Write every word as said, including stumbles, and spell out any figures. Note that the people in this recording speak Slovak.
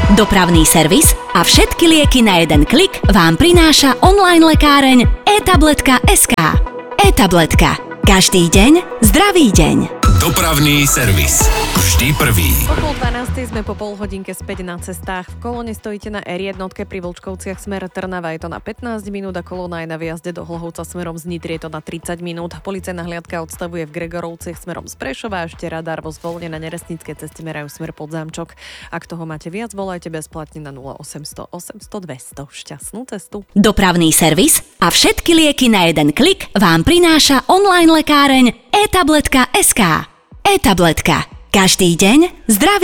Dopravný servis a všetky lieky na jeden klik vám prináša online lekáreň e-tabletka bodka es ká. E-tabletka. Každý deň zdravý deň. Dopravný servis. Vždy prvý. Po pol dvanástej sme po pol hodinke späť na cestách. V kolóne stojíte na er jedna pri Vlčkovciach smer Trnava, je to na pätnásť minút a kolóna je na výjazde do Hlohovca smerom z Nitry, je to na tridsať minút. Policajná hliadka odstavuje v Gregorovciach smerom z Prešova a ešte radar vo Zvolne na Neresnickej ceste merajú smer pod Zámčok. Ak toho máte viac, volajte bezplatne na nula osemsto osemsto dvesto. Šťastnú cestu. Dopravný servis a všetky lieky na jeden klik vám prináša online lekáreň e-tabletka bodka es ká. E-tabletka. Každý deň zdravý